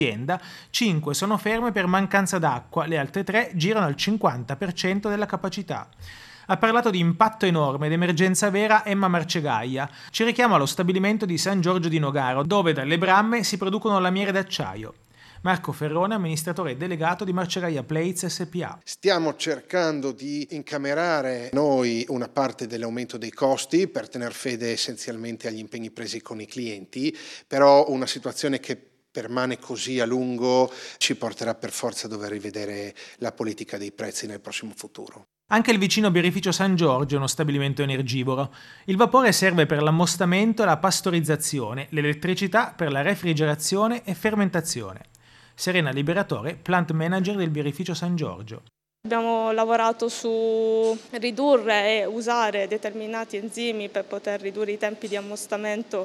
azienda, 5 sono ferme per mancanza d'acqua, le altre 3 girano al 50% della capacità. Ha parlato di impatto enorme ed emergenza vera Emma Marcegaglia. Ci richiama allo stabilimento di San Giorgio di Nogaro, dove dalle bramme si producono lamiere d'acciaio. Marco Ferrone, amministratore delegato di Marcegaglia Plates SPA. Stiamo cercando di incamerare noi una parte dell'aumento dei costi per tener fede essenzialmente agli impegni presi con i clienti, però una situazione che permane così a lungo ci porterà per forza a dover rivedere la politica dei prezzi nel prossimo futuro. Anche il vicino birrificio San Giorgio è uno stabilimento energivoro. Il vapore serve per l'ammostamento e la pastorizzazione, l'elettricità per la refrigerazione e fermentazione. Serena Liberatore, plant manager del birrificio San Giorgio. Abbiamo lavorato su ridurre e usare determinati enzimi per poter ridurre i tempi di ammostamento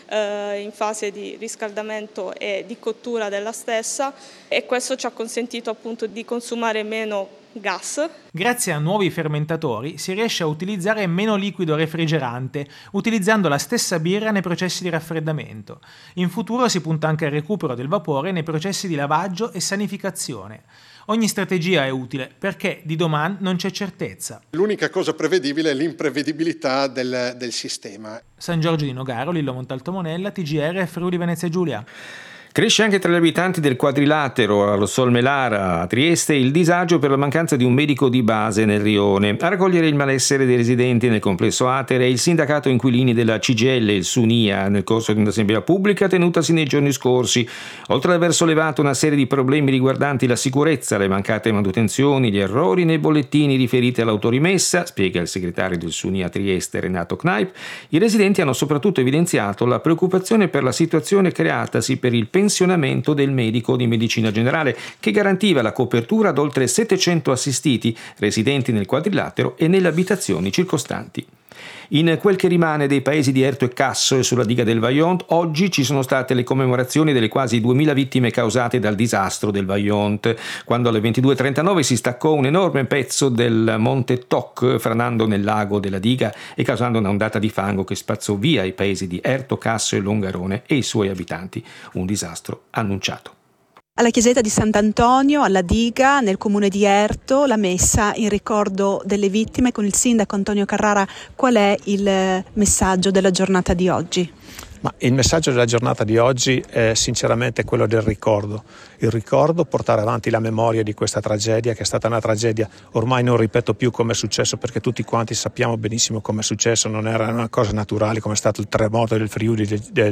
in fase di riscaldamento e di cottura della stessa, e questo ci ha consentito appunto di consumare meno gas. Grazie a nuovi fermentatori si riesce a utilizzare meno liquido refrigerante, utilizzando la stessa birra nei processi di raffreddamento. In futuro si punta anche al recupero del vapore nei processi di lavaggio e sanificazione. Ogni strategia è utile perché di domani non c'è certezza. L'unica cosa prevedibile è l'imprevedibilità del sistema. San Giorgio di Nogaro, Lillo Montalto Monella, TGR, Friuli Venezia Giulia. Cresce anche tra gli abitanti del Quadrilatero, allo Solmelara, a Trieste, il disagio per la mancanza di un medico di base nel rione. A raccogliere il malessere dei residenti nel complesso Atere è il sindacato inquilini della CGIL, il SUNIA, nel corso di un'assemblea pubblica tenutasi nei giorni scorsi. Oltre ad aver sollevato una serie di problemi riguardanti la sicurezza, le mancate manutenzioni, gli errori nei bollettini riferiti all'autorimessa, spiega il segretario del SUNIA Trieste Renato Kneip, i residenti hanno soprattutto evidenziato la preoccupazione per la situazione creatasi per il pensionamento del medico di medicina generale, che garantiva la copertura ad oltre 700 assistiti residenti nel Quadrilatero e nelle abitazioni circostanti. In quel che rimane dei paesi di Erto e Casso e sulla diga del Vajont, oggi ci sono state le commemorazioni delle quasi 2000 vittime causate dal disastro del Vajont, quando alle 22:39 si staccò un enorme pezzo del monte Toc, franando nel lago della diga e causando un'ondata di fango che spazzò via i paesi di Erto, Casso e Longarone e i suoi abitanti. Un disastro annunciato. Alla chiesetta di Sant'Antonio, alla diga, nel comune di Erto, la messa in ricordo delle vittime con il sindaco Antonio Carrara. Qual è il messaggio della giornata di oggi? Ma il messaggio della giornata di oggi è sinceramente quello del ricordo. Il ricordo, portare avanti la memoria di questa tragedia, che è stata una tragedia, ormai non ripeto più come è successo, perché tutti quanti sappiamo benissimo come è successo, non era una cosa naturale come è stato il terremoto del Friuli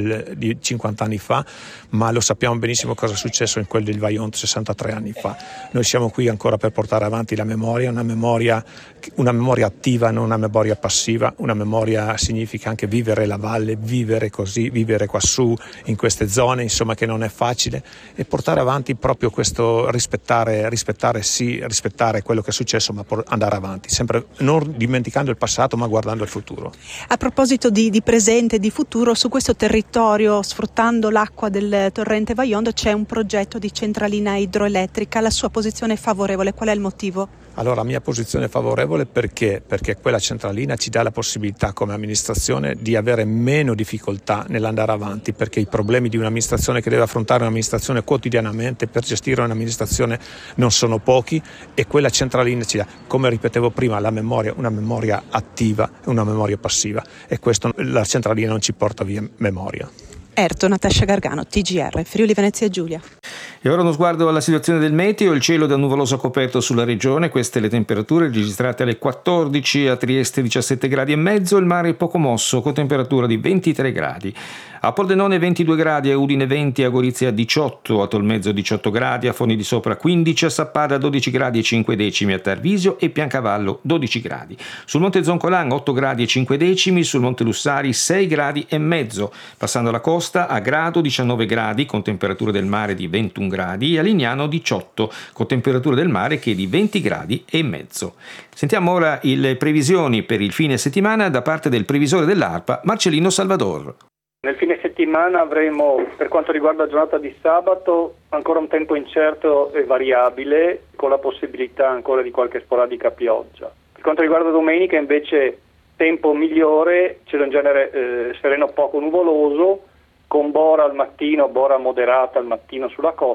di 50 anni fa, ma lo sappiamo benissimo cosa è successo in quel del Vajont 63 anni fa. Noi siamo qui ancora per portare avanti la memoria, una memoria attiva, non una memoria passiva. Una memoria significa anche vivere la valle, vivere così, vivere quassù in queste zone, insomma, che non è facile, e portare avanti proprio questo rispettare quello che è successo, ma andare avanti, sempre non dimenticando il passato ma guardando il futuro. A proposito di presente e di futuro, su questo territorio, sfruttando l'acqua del torrente Vajont, c'è un progetto di centralina idroelettrica. La sua posizione è favorevole, qual è il motivo? Allora, la mia posizione è favorevole perché quella centralina ci dà la possibilità come amministrazione di avere meno difficoltà nell'andare avanti, perché i problemi di un'amministrazione che deve affrontare un'amministrazione quotidianamente per gestire un'amministrazione non sono pochi, e quella centralina ci dà, come ripetevo prima, la memoria, una memoria attiva e una memoria passiva, e questo la centralina non ci porta via memoria. Erto, Natascia Gargano, TGR, Friuli Venezia Giulia. E ora uno sguardo alla situazione del meteo. Il cielo da nuvoloso coperto sulla regione, queste le temperature registrate alle 14, a Trieste 17 gradi e mezzo, il mare poco mosso con temperatura di 23 gradi. A Pordenone 22 gradi, a Udine 20, a Gorizia 18, a Tolmezzo 18 gradi, a Foni di Sopra 15, a Sappada 12 gradi e 5 decimi, a Tarvisio e Piancavallo 12 gradi. Sul Monte Zoncolan 8 gradi e 5 decimi, sul Monte Lussari 6 gradi e mezzo. Passando la costa, a Grado 19 gradi con temperatura del mare di 21 gradi e a Lignano 18 con temperatura del mare che è di 20 gradi e mezzo. Sentiamo ora le previsioni per il fine settimana da parte del previsore dell'ARPA Marcellino Salvador. Nel fine settimana avremo, per quanto riguarda la giornata di sabato, ancora un tempo incerto e variabile, con la possibilità ancora di qualche sporadica pioggia. Per quanto riguarda domenica invece tempo migliore, cielo in genere sereno poco nuvoloso, con bora moderata al mattino sulla costa.